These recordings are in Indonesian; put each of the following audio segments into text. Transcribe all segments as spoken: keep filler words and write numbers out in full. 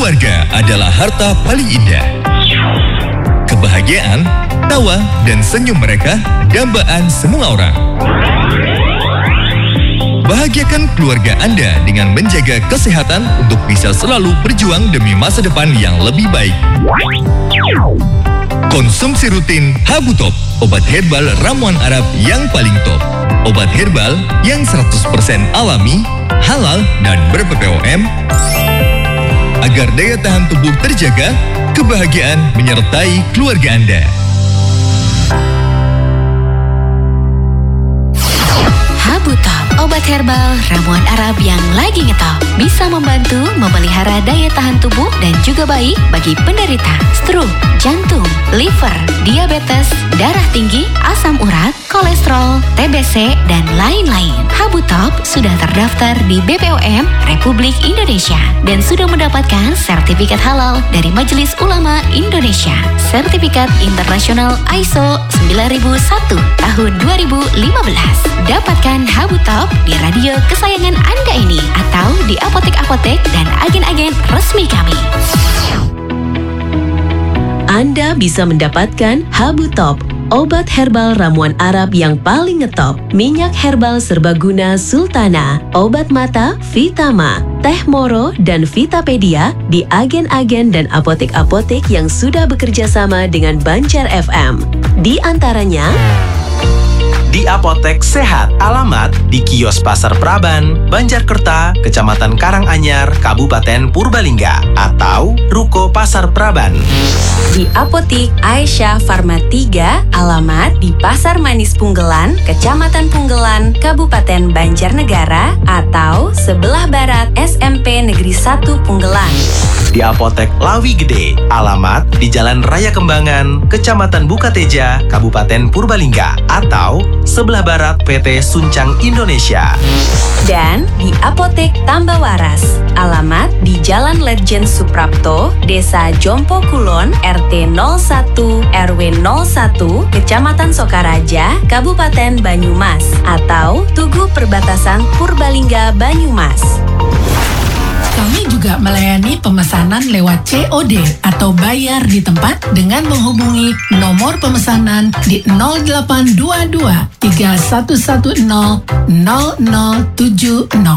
Keluarga adalah harta paling indah. Kebahagiaan, tawa, dan senyum mereka dambaan semua orang. Bahagiakan keluarga Anda dengan menjaga kesehatan untuk bisa selalu berjuang demi masa depan yang lebih baik. Konsumsi rutin Habu Top, obat herbal ramuan Arab yang paling top. Obat herbal yang seratus persen alami, halal, dan ber-P P O M agar daya tahan tubuh terjaga, kebahagiaan menyertai keluarga Anda. Habu Top, obat herbal ramuan Arab yang lagi ngetop. Bisa membantu memelihara daya tahan tubuh dan juga baik bagi penderita stroke, jantung, liver, diabetes, darah tinggi, asam urat, kolesterol, T B C, dan lain-lain. Habu Top sudah terdaftar di B P O M Republik Indonesia dan sudah mendapatkan sertifikat halal dari Majelis Ulama Indonesia. Sertifikat internasional I S O sembilan ribu satu tahun dua ribu lima belas. Dapatkan Habu Top di radio kesayangan Anda ini atau di apotek-apotek dan agen-agen resmi kami. Anda bisa mendapatkan Habu Top, obat herbal ramuan Arab yang paling ngetop, minyak herbal serbaguna Sultana, obat mata Vitama, teh moro, dan Vitapedia di agen-agen dan apotek-apotek yang sudah bekerja sama dengan Banjar F M. Di antaranya di Apotek Sehat, alamat di Kios Pasar Praban, Banjarkerta, Kecamatan Karanganyar, Kabupaten Purbalingga, atau Ruko Pasar Praban. Di Apotik Aisyah Farma tiga, alamat di Pasar Manis Punggelan, Kecamatan Punggelan, Kabupaten Banjarnegara, atau sebelah barat S M P Negeri satu Punggelan. Di Apotek Lawi Gede, alamat di Jalan Raya Kembangan, Kecamatan Bukateja, Kabupaten Purbalingga, atau sebelah barat P T Suncang Indonesia. Dan di Apotek Tambah Waras, alamat di Jalan Letjen Suprapto, Desa Jompo Kulon, R T nol satu R W nol satu, Kecamatan Sokaraja, Kabupaten Banyumas, atau Tugu Perbatasan Purbalingga Banyumas. Kami juga melayani pemesanan lewat C O D atau bayar di tempat dengan menghubungi nomor pemesanan di nol delapan dua dua tiga satu satu nol nol nol tujuh nol.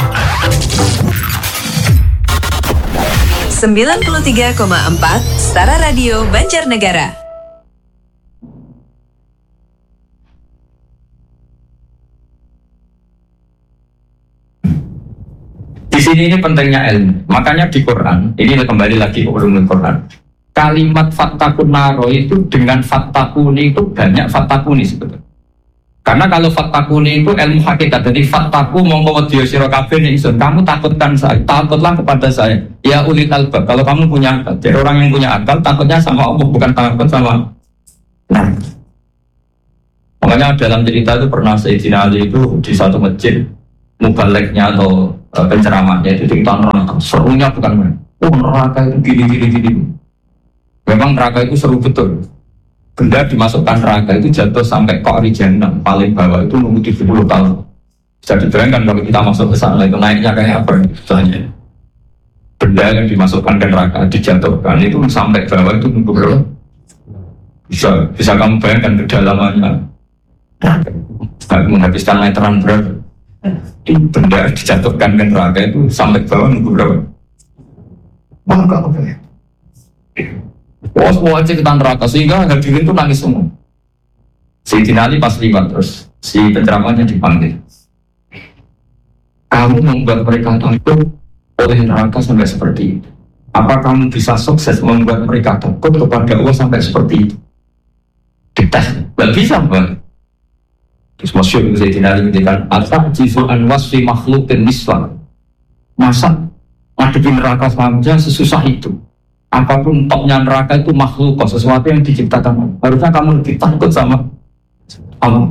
sembilan puluh tiga koma empat Setara Radio Banjarnegara. Di sini ini pentingnya ilmu. Makanya di Quran, ini kembali lagi ke ulumul Quran. Kalimat fattakun naro itu dengan fattakuni itu banyak fattakuni sebetulnya. Karena kalau fattakuni itu ilmu hakikat. Jadi fattaku mongko wedya sira kabeh ning ingsun. Kamu takutkan saya, takutlah kepada saya. Ya ulil albab. Kalau kamu punya akal, jadi orang yang punya akal takutnya sama Allah, bukan takut sama. Nah. Makanya dalam cerita itu pernah Sayyidina Ali itu di satu masjid mubaliknya atau uh, penceramahnya itu cerita neraka. Serunya bukan main. Oh neraka itu gini gini gini. Memang neraka itu seru betul. Benda dimasukkan neraka itu jatuh sampai ke original paling bawah itu nunggu tujuh puluh tahun. Bisa dibayangkan kalau kita masuk ke sana itu naiknya kayak apa misalnya. Benda yang dimasukkan ke neraka dijatuhkan itu sampai bawah itu nunggu berapa? Bisa bisa kamu bayangkan kedalamannya. Menghabiskan meteran berapa? Ini benda dijatuhkan ke neraka itu sampai bawah nunggu berapa? Bangga apa ya? Wah, semua aja kita neraka sehingga hadirin itu nangis semua. Sayyidina Ali pas liwat terus si penceramahnya dipanggil. Kamu membuat mereka takut oleh neraka sampai seperti itu. Apa kamu bisa sukses membuat mereka takut kepada Allah sampai seperti itu? Dites, nggak bisa bang. Terus masyhur Sayyidina Ali mengatakan, "Al-ta'jizu an wasfi makhluqin niswa." Masa ngadepi neraka saja sesusah itu? Apapun topnya neraka itu makhluk, sesuatu yang diciptakan. Harusnya kamu lebih takut sama Allah.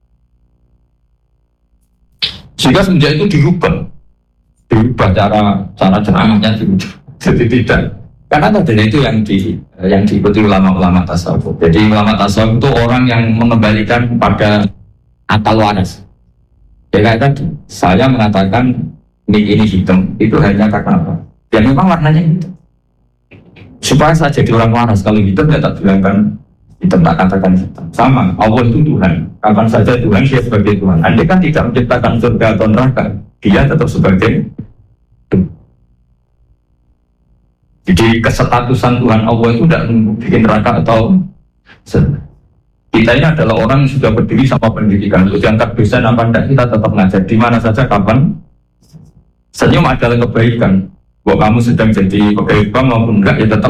Sehingga semenjak itu dirubah, dirubah cara cara ceramahnya dirubah. Jadi tidak. Karena tadinya itu yang di yang diikuti ulama-ulama tasawuf. Jadi ulama tasawuf itu orang yang mengembalikan pada akal waras. Ya kayak tadi, saya mengatakan ini ini hitam itu hanya karena apa? Ya memang warnanya hitam. supaya saya jadi orang waras. Kalau gitu saya tak bilangkan, kita tak katakan hitam. Sama, Allah itu Tuhan. Kapan saja Tuhan, dia sebagai Tuhan. Andai kan tidak menciptakan surga atau neraka, dia tetap sebagai Tuhan. Jadi kesetatusan Tuhan Allah itu tidak bikin neraka atau surga. Kita ini adalah orang yang sudah berdiri sama pendidikan. Untuk diangkat dosen apa tidak, kita tetap ngajar di mana saja, kapan. Senyum adalah kebaikan. Bahwa kamu sedang jadi pegawai bank maupun enggak, ya tetap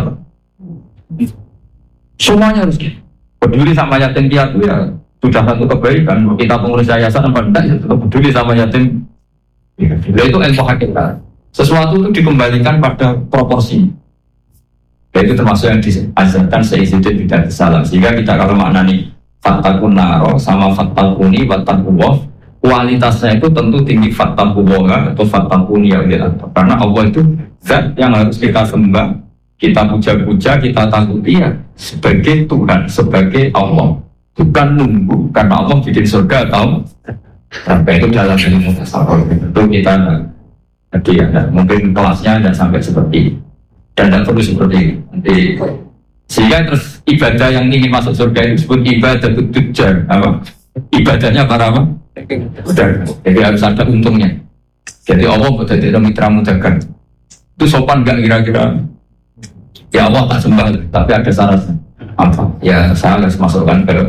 semuanya harus gitu. Peduli sama yatim piatu ya sudah satu kebaikan. Kita pengurus yayasan apa enggak, ya tetap peduli sama yatim. Ya, itu ilmu hakikat. Sesuatu itu dikembalikan pada proporsi. Itu termasuk yang diajarkan Sayyidina Bidat Salam. Sehingga kita kalau maknani fatakun naro sama fatakuni watakullah, kualitasnya itu tentu tinggi fatakullah atau fatakuni ya, karena Allah itu zat yang harus kita sembah, kita puja-puja, kita takuti ya sebagai Tuhan, sebagai Allah, bukan nunggu karena Allah bikin surga atau sampai itu dalam ilmu tasawuf. Itu kita jadi ada mungkin kelasnya tidak sampai seperti dan tidak perlu seperti nanti. Sehingga terus ibadah yang ingin masuk surga itu disebut ibadah tujar, apa ibadahnya para apa? Jadi harus ada untungnya. Jadi Allah menjadi mitra mudakan. Itu sopan gak kira-kira? Ya Allah tak sembah, tapi ada syaratnya. Apa? Ya saya harus masukkan ke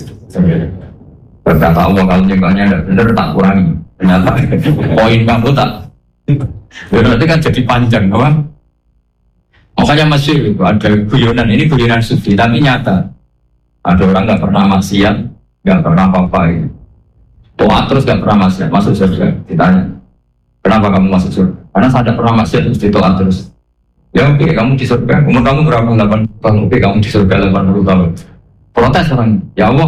berkata Allah, kalau nyembahnya tidak benar tak kurangi. Ternyata poin kamu tak. Berarti kan jadi panjang, apa? Makanya masyhur itu ada guyonan, ini guyonan sufi tapi nyata. Ada orang nggak pernah maksiat, nggak pernah apa-apa gitu. Doa terus nggak pernah maksiat, masuk surga. Ditanya, kenapa kamu masuk surga? Karena saya tidak pernah maksiat, terus doa terus. Ya oke, okay, kamu di surga. Umur kamu berapa? delapan puluh tahun. Oke, okay, kamu di surga delapan puluh tahun. Protes orang, ya Allah,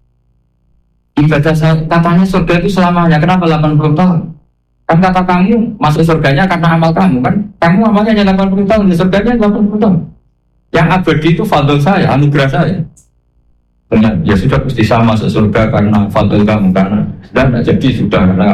ibadah saya katanya surga itu selamanya. Kenapa delapan puluh tahun? Kan kata kamu masuk surganya karena amal kamu kan? Kamu amalnya hanya delapan puluh tahun, di surganya delapan puluh tahun. Yang abadi itu fadl saya, anugerah saya. Benar, ya sudah pasti saya masuk surga karena fadl kamu, karena dan jadi sudah karena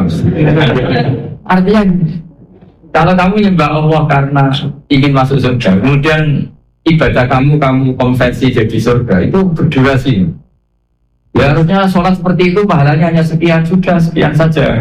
artinya kalau kamu nyembah Allah karena ingin masuk surga, kemudian ibadah kamu kamu konversi jadi surga, itu berdurasi. Ya harusnya sholat seperti itu pahalanya hanya sekian, sudah sekian saja.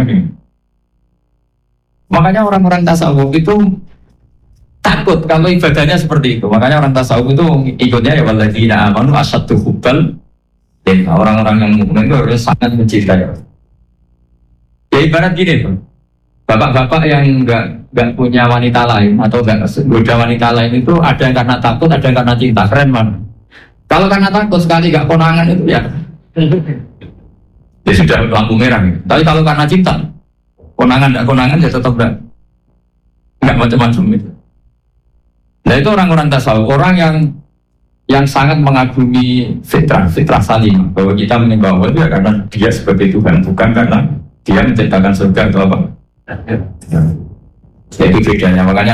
Makanya orang-orang tasawuf itu takut kalau ibadahnya seperti itu. Makanya orang tasawuf itu ikutnya ya walladzina amanu asyaddu hubbal. Orang-orang yang mukmin itu harus sangat mencintai. Ya ibarat gini tuh, bapak-bapak yang enggak enggak punya wanita lain atau enggak goda wanita lain itu ada yang karena takut, ada yang karena cinta. Keren man. Kalau karena takut sekali enggak konangan itu ya, ya sudah lampu merah. Gitu. Tapi kalau karena cinta, konangan enggak konangan ya tetap enggak enggak macam-macam itu. Nah itu orang-orang tasawuf, orang yang yang sangat mengagumi fitrah, fitrah salim, bahwa kita menyembah Allah itu ya karena dia sebagai Tuhan, bukan karena dia menciptakan surga atau apa. Ya, itu bedanya. Makanya